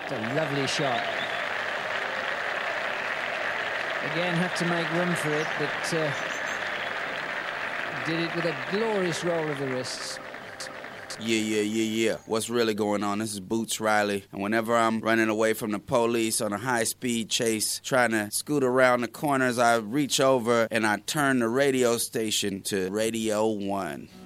It's a lovely shot. Again, had to make room for it, but did it with a glorious roll of the wrists. Yeah. What's really going on? This is Boots Riley. And whenever I'm running away from the police on a high-speed chase, trying to scoot around the corners, I reach over and I turn the radio station to Radio 1.